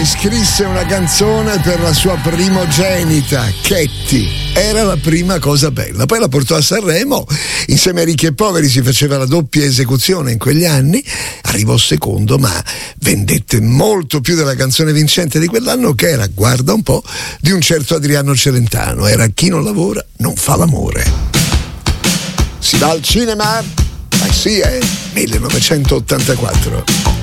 scrisse una canzone per la sua primogenita, Ketty. Era la prima cosa bella. Poi la portò a Sanremo, insieme a Ricchi e Poveri si faceva la doppia esecuzione in quegli anni, arrivò secondo, ma vendette molto più della canzone vincente di quell'anno, che era, guarda un po', di un certo Adriano Celentano. Era Chi non lavora non fa l'amore. Si va al cinema? Ma sì, 1984.